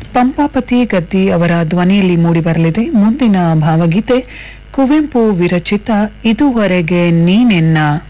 ಪಂಪಾಪತಿ ಗದ್ದಿ ಅವರ ಧ್ವನಿಯಲ್ಲಿ ಮೂಡಿಬರಲಿದೆ ಮುಂದಿನ ಭಾವಗೀತೆ ಕುವೆಂಪು ವಿರಚಿತ ಇದುವರೆಗೆ ನೀನೆನ್ನ.